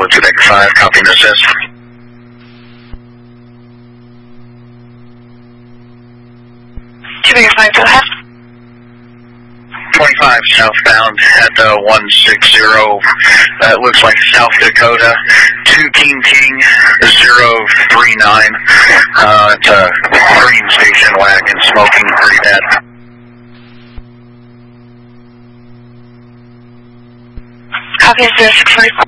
Forward Quebec 5, copy and assist. Quebec 5, go ahead. 25 southbound at 160. It looks like South Dakota. 2 King 039. It's a green station wagon, smoking pretty bad. Copy, 644.